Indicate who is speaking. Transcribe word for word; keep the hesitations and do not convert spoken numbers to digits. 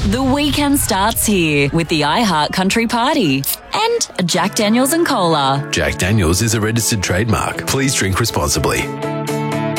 Speaker 1: The weekend starts here with the iHeart Country Party and a Jack Daniels and Cola.
Speaker 2: Jack Daniels is a registered trademark. Please drink responsibly.